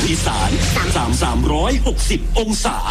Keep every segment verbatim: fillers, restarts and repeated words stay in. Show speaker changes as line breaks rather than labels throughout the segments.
อีสานสามสามร้อยหกสิบองศา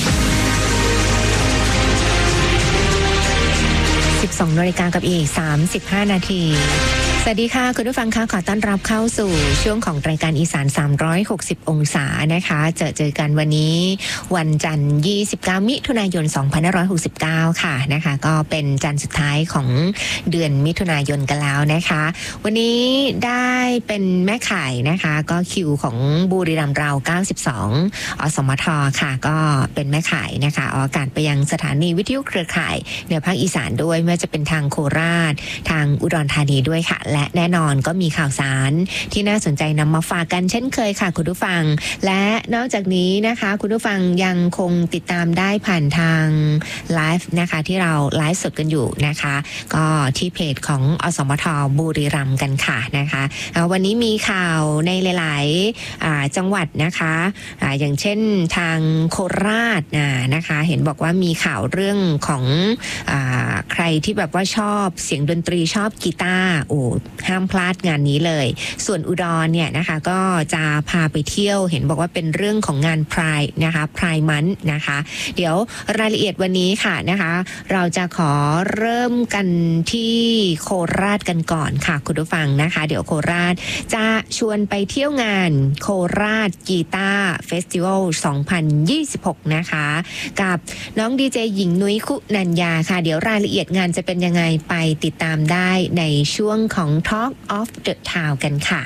สิบสองนาฬิกากับอีกสามสิบห้านาทีสวัสดีค่ะคุณผู้ฟังคะขอต้อนรับเข้าสู่ช่วงของรายการอีสานสามร้อยหกสิบองศานะคะเจอเจอกันวันนี้วันจันทร์ยี่สิบเก้ามิถุนายนสองพันห้าร้อยหกสิบเก้าค่ะนะคะก็เป็นจันทร์สุดท้ายของเดือนมิถุนายนกันแล้วนะคะวันนี้ได้เป็นแม่ข่ายนะคะก็คิวของบุรีรัมย์เราเก้าสิบสองอสมทค่ะก็เป็นแม่ข่ายนะคะออกอากาศไปยังสถานีวิทยุเครือข่ายเหนือภาคอีสานด้วยไม่ว่าจะเป็นทางโคราชทางอุดรธานีด้วยค่ะและแน่นอนก็มีข่าวสารที่น่าสนใจนำมาฝากกันเช่นเคยค่ะคุณผู้ฟังและนอกจากนี้นะคะคุณผู้ฟังยังคงติดตามได้ผ่านทางไลฟ์นะคะที่เราไลฟ์สดกันอยู่นะคะก็ที่เพจของอสมทบุรีรัมย์กันค่ะนะคะวันนี้มีข่าวในหลายๆจังหวัดนะคะอย่างเช่นทางโคราชนะคะเห็นบอกว่ามีข่าวเรื่องของใครที่แบบว่าชอบเสียงดนตรีชอบกีตาร์โอ้ห้ามพลาดงานนี้เลยส่วนอุดรเนี่ยนะคะก็จะพาไปเที่ยวเห็นบอกว่าเป็นเรื่องของงานพรายนะคะพรายมันนะคะเดี๋ยวรายละเอียดวันนี้ค่ะนะคะเราจะขอเริ่มกันที่โคราชกันก่อนค่ะคุณผู้ฟังนะคะเดี๋ยวโคราชจะชวนไปเที่ยวงานโคราชกีตาร์เฟสติวัลสองพันยี่สิบหกนะคะกับน้องดีเจหญิงนุ้ยคุณัญญาค่ะเดี๋ยวรายละเอียดงานจะเป็นยังไงไปติดตามได้ในช่วงของ Talk of the Town กันค่ะ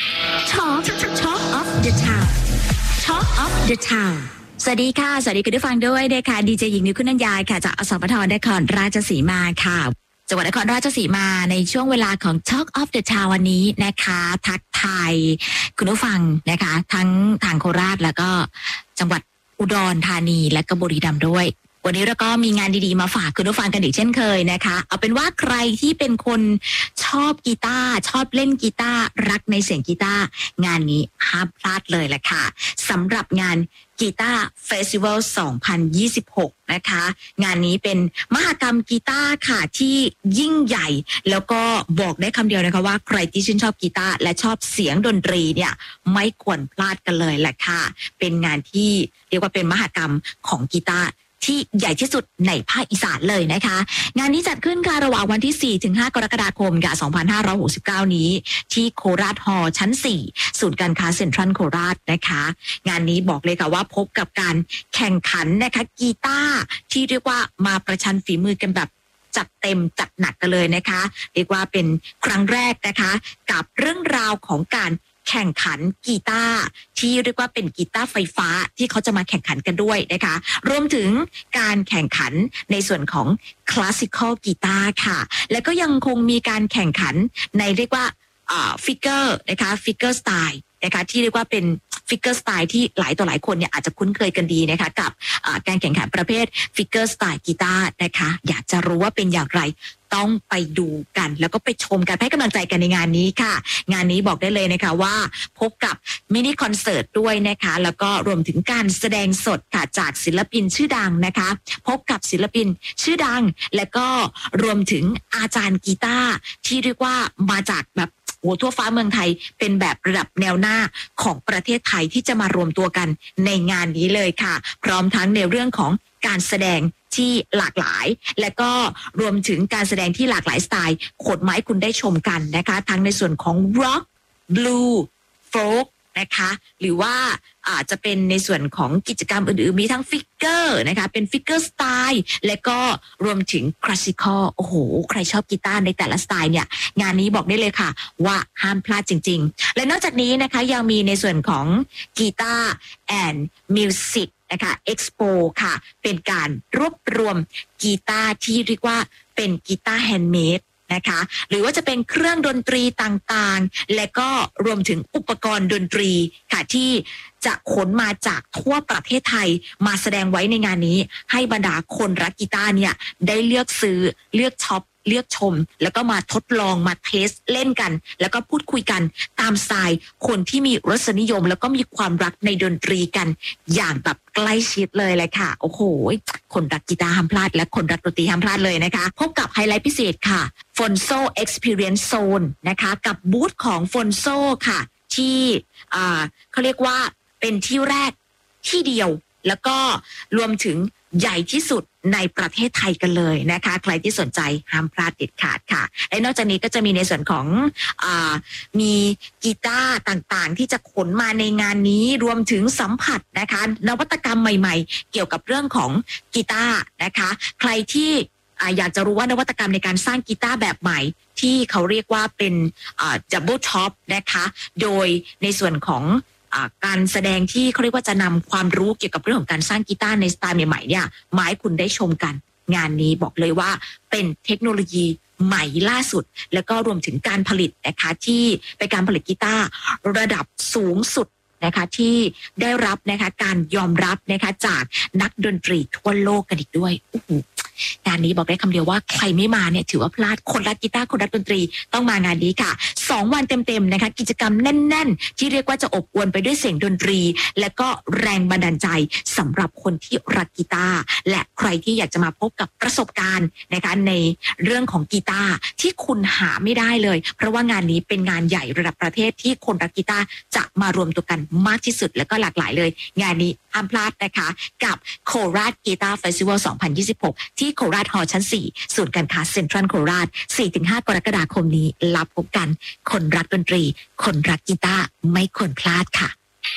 Talk Talk of the Town Talk of the Town สวัสดีค่ะสวัสดีคุณผู้ฟังด้วยนะคะดีเจหญิงนุ้ยคุณัญญาค่ะจากอสมทนครราชสีมาค่ะจังหวัดนครราชสีมาในช่วงเวลาของ Talk of the Town วันนี้นะคะทักทายคุณผู้ฟังนะคะทั้งทางโคราชแล้วก็จังหวัดอุดรธานีและก็บุรีรัมย์ด้วยวันนี้เราก็มีงานดีๆมาฝากคุณผู้ฟังกันอีกเช่นเคยนะคะเอาเป็นว่าใครที่เป็นคนชอบกีตาร์ชอบเล่นกีตาร์รักในเสียงกีตาร์งานนี้ห้ามพลาดเลยแหละค่ะสำหรับงานกีตาร์เฟสติวัลสองพันยี่สิบหกนะคะงานนี้เป็นมหกรรมกีตาร์ค่ะที่ยิ่งใหญ่แล้วก็บอกได้คำเดียวนะคะว่าใครที่ชื่นชอบกีตาร์และชอบเสียงดนตรีเนี่ยไม่ควรพลาดกันเลยแหละค่ะเป็นงานที่เรียกว่าเป็นมหกรรมของกีตาร์ที่ใหญ่ที่สุดในภาคอีสานเลยนะคะงานนี้จัดขึ้นค่ะระหว่างวันที่สี่ถึงห้ากรกฎาคมค่ะสองพันห้าร้อยหกสิบเก้านี้ที่โคราชฮอลล์ชั้นสี่ศูนย์การค้าเซ็นทรัลโคราชนะคะงานนี้บอกเลยค่ะว่าพบกับการแข่งขันนะคะกีตาร์ที่เรียกว่ามาประชันฝีมือกันแบบจัดเต็มจัดหนักกันเลยนะคะเรียกว่าเป็นครั้งแรกนะคะกับเรื่องราวของการแข่งขันกีตาร์ที่เรียกว่าเป็นกีตาร์ไฟฟ้าที่เขาจะมาแข่งขันกันด้วยนะคะรวมถึงการแข่งขันในส่วนของคลาสสิคอลกีตาร์ค่ะแล้วก็ยังคงมีการแข่งขันในเรียกว่าอ่าฟิกเกอร์นะคะฟิกเกอร์สไตล์นะคะที่เรียกว่าเป็นฟิกเกอร์สไตล์ที่หลายต่อหลายคนเนี่ยอาจจะคุ้นเคยกันดีนะคะกับการแข่งขันประเภทฟิกเกอร์สไตล์กีตาร์นะคะอยากจะรู้ว่าเป็นอย่างไรต้องไปดูกันแล้วก็ไปชมกันให้กำลังใจกันในงานนี้ค่ะงานนี้บอกได้เลยนะคะว่าพบกับมินิคอนเสิร์ตด้วยนะคะแล้วก็รวมถึงการแสดงสดค่ะจากศิลปินชื่อดังนะคะพบกับศิลปินชื่อดังและก็รวมถึงอาจารย์กีตาร์ที่เรียกว่ามาจากแบบโอ้ทั่วฟ้าเมืองไทยเป็นแบบระดับแนวหน้าของประเทศไทยที่จะมารวมตัวกันในงานนี้เลยค่ะพร้อมทั้งในเรื่องของการแสดงที่หลากหลายและก็รวมถึงการแสดงที่หลากหลายสไตล์ขดไม้คุณได้ชมกันนะคะทั้งในส่วนของ rock blue folk นะคะหรือว่าอาจจะเป็นในส่วนของกิจกรรมอื่นๆมีทั้งฟิกเกอร์นะคะเป็นฟิกเกอร์สไตล์และก็รวมถึงคลาสสิคอลโอ้โหใครชอบกีตาร์ในแต่ละสไตล์เนี่ยงานนี้บอกได้เลยค่ะว่าห้ามพลาดจริงๆและนอกจากนี้นะคะยังมีในส่วนของกีตาร์แอนด์มิวสิกนะคะเอ็กซ์โปค่ะเป็นการรวบรวมกีตาร์ที่เรียกว่าเป็นกีตาร์แฮนด์เมดนะคะหรือว่าจะเป็นเครื่องดนตรีต่างๆและก็รวมถึงอุปกรณ์ดนตรีค่ะที่จะขนมาจากทั่วประเทศไทยมาแสดงไว้ในงานนี้ให้บรรดาคนรักกีตาร์เนี่ยได้เลือกซื้อเลือกช็อปเลือกชมแล้วก็มาทดลองมาเทสเล่นกันแล้วก็พูดคุยกันตามสไตล์คนที่มีรสนิยมแล้วก็มีความรักในดนตรีกันอย่างแบบใกล้ชิดเลยเลยค่ะโอ้โหคนรักกีตาร์ห้ามพลาดและคนรักดนตรีห้ามพลาดเลยนะคะพบกับไฮไลท์พิเศษค่ะ Fonso Experience Zone นะคะกับบูธของ Fonso ค่ะที่อ่าเขาเรียกว่าเป็นที่แรกที่เดียวแล้วก็รวมถึงใหญ่ที่สุดในประเทศไทยกันเลยนะคะใครที่สนใจห้ามพลาดเด็ดขาดค่ะและนอกจากนี้ก็จะมีในส่วนของอ่ามีกีตาร์ต่างๆที่จะขนมาในงานนี้รวมถึงสัมผัสนะคะนวัตกรรมใหม่ๆเกี่ยวกับเรื่องของกีตาร์นะคะใครที่อยากจะรู้ว่านวัตกรรมในการสร้างกีตาร์แบบใหม่ที่เขาเรียกว่าเป็นดับเบิลท็อปนะคะโดยในส่วนของการแสดงที่เขาเรียกว่าจะนำความรู้เกี่ยวกับเรื่องของการสร้างกีตาร์ในสไตล์ใหม่ๆเนี่ยมาให้คุณได้ชมกันงานนี้บอกเลยว่าเป็นเทคโนโลยีใหม่ล่าสุดแล้วก็รวมถึงการผลิตนะคะที่เป็นการผลิตกีตาร์ระดับสูงสุดนะคะที่ได้รับนะคะการยอมรับนะคะจากนักดนตรีทั่วโลกกันอีกด้วยงานนี้บอกได้คำเดียวว่าใครไม่มาเนี่ยถือว่าพลาดคนรักกีตาร์คนรักดนตรีต้องมางานนี้ค่ะสองวันเต็มๆนะคะกิจกรรมแน่นๆที่เรียกว่าจะอบอวลไปด้วยเสียงดนตรีและก็แรงบันดาลใจสำหรับคนที่รักกีตาร์และใครที่อยากจะมาพบกับประสบการณ์นะคะในเรื่องของกีตาร์ที่คุณหาไม่ได้เลยเพราะว่างานนี้เป็นงานใหญ่ระดับประเทศที่คนรักกีตาร์จะมารวมตัวกันมากที่สุดและก็หลากหลายเลยงานนี้ห้ามพลาดนะคะกับโคราชกีตาร์เฟสติวัลสองพันยี่สิบหกที่โคราชฮอลล์ชั้นสี่ศูนย์การค้าเซ็นทรัลโคราช สี่ถึงห้า กรกฎาคมนี้รับพบกันคนรักดนตรีคนรักกีตาร์ไม่ควรพลาดค่ะ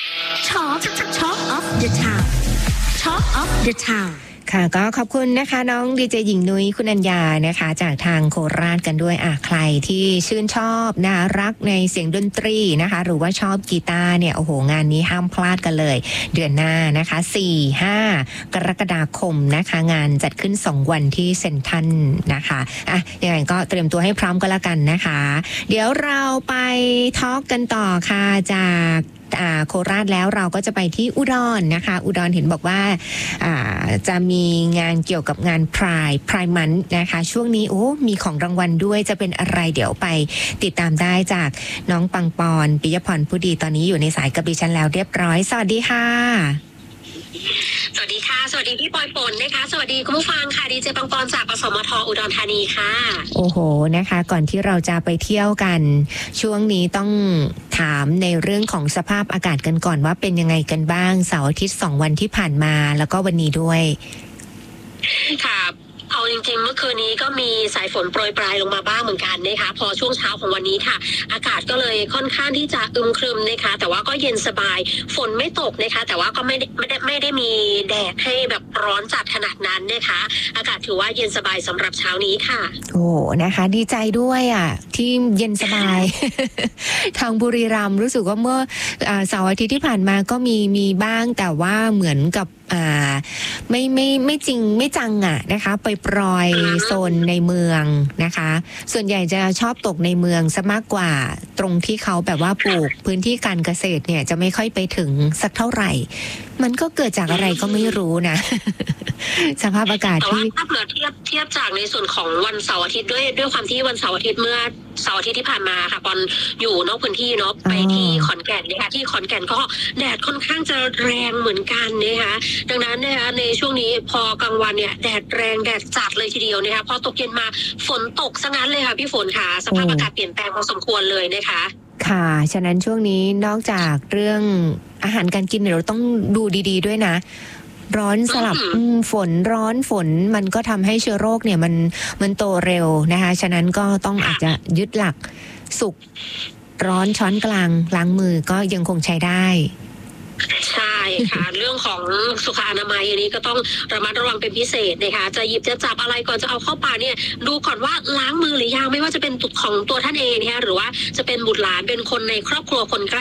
Talk Talk of the Town Talk of the Town
ค่ะก็ขอบคุณนะคะน้องดีเจหญิงนุ้ยคุณัญญานะคะจากทางโคราชกันด้วยอ่ะใครที่ชื่นชอบนะรักในเสียงดนตรีนะคะหรือว่าชอบกีตาร์เนี่ยโอ้โหงานนี้ห้ามพลาดกันเลยเดือนหน้านะคะ สี่ถึงห้า กรกฎาคมนะคะงานจัดขึ้นสองวันที่เซ็นทรัลนะคะอ่ะยังไงก็เตรียมตัวให้พร้อมก็แล้วกันนะคะเดี๋ยวเราไปทอล์กกันต่อค่ะจากโคราชแล้วเราก็จะไปที่อุดรนะคะอุดรเห็นบอกว่าจะมีงานเกี่ยวกับงานพรายพรายมันนะคะช่วงนี้โอ้มีของรางวัลด้วยจะเป็นอะไรเดี๋ยวไปติดตามได้จากน้องปังปอนปิยพรผู้ดีตอนนี้อยู่ในสายกับดิฉันแล้วเรียบร้อยสวัสดีค่ะ
สวัสดีค่ะสวัสดีพี่ปอยฝนนะคะสวัสดีคุณผู้ฟังค่ะดีเจปังปอนจากปสมทอุดรธานีค่ะ
โอ้โหนะคะก่อนที่เราจะไปเที่ยวกันช่วงนี้ต้องถามในเรื่องของสภาพอากาศกันก่อนว่าเป็นยังไงกันบ้างเสาร์อาทิตย์สองวันที่ผ่านมาแล้วก็วันนี้ด้วย
ค่ะเอาจริงๆเมื่อคืนนี้ก็มีสายฝนโปรยปลายลงมาบ้างเหมือนกันนะคะพอช่วงเช้าของวันนี้ค่ะอากาศก็เลยค่อนข้างที่จะอึมครึมนะคะแต่ว่าก็เย็นสบายฝนไม่ตกนะคะแต่ว่าก็ไม่ได้ไม่ได้ไม่ได้มีแดดให้แบบร้อนจัดขนาดนั้นนะคะอากาศถือว่าเย็นสบายสำหรับเช้านี้ค่ะ
โอ้นะคะดีใจด้วยอ่ะที่เย็นสบาย ทางบุรีรัมย์รู้สึกว่าเมื่อเสาร์อาทิตย์ที่ผ่านมาก็มีมีบ้างแต่ว่าเหมือนกับอ่าไม่ไม่ไม่จริงไม่จังอ่ะนะคะไปปล่อยโซนในเมืองนะคะส่วนใหญ่จะชอบตกในเมืองซะมากกว่าตรงที่เขาแบบว่าปลูกพื้นที่การเกษตรเนี่ยจะไม่ค่อยไปถึงสักเท่าไหร่มันก็เกิดจากอะไรก็ไม่รู้นะ สภาพอากาศที่
ถ้าเผื่อเทียบเทียบจากในส่วนของวันเสาร์อาทิตย์ด้วยด้วยความที่วันเสาร์อาทิตย์เมื่อเสาร์อาทิตย์ที่ผ่านมาค่ะตอนอยู่นอกพื้นที่เนาะไปที่ขอนแก่นนะคะที่ขอนแก่นก็แดดค่อนข้างจะแรงเหมือนกันนะคะดังนั้นนะคะในช่วงนี้พอกลางวันเนี่ยแดดแรงแดดจัดเลยทีเดียวนะคะพอตกเย็นมาฝนตกซะงั้นเลยค่ะพี่ฝนค่ะสภาพอากาศเปลี่ยนแปลงพอสมควรเลยนะคะ
ค่ะฉะนั้นช่วงนี้นอกจากเรื่องอาหารการกินเราต้องดูดีๆด้วยนะร้อนสลับฝนร้อนฝนมันก็ทำให้เชื้อโรคเนี่ยมันมันโตเร็วนะคะฉะนั้นก็ต้องอาจจะยึดหลักสุกร้อนช้อนกลางล้างมือก็ยังคงใช้ได้
ใช่ค่ะ เรื่องของสุขอนามัยอันนี้ก็ต้องระมัดระวังเป็นพิเศษนะคะจะหยิบจะจับอะไรก่อนจะเอาเข้าปากเนี่ยดูก่อนว่าล้างมือหรือยังไม่ว่าจะเป็นของตัวท่านเองนะคะหรือว่าจะเป็นบุตรหลานเป็นคนในครอบครัวคนใกล้